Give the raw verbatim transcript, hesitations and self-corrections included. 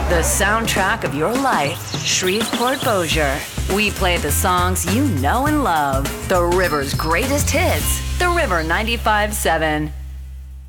The soundtrack of your life, Shreveport Bossier. We play the songs you know and love. The River's greatest hits. The River ninety-five point seven.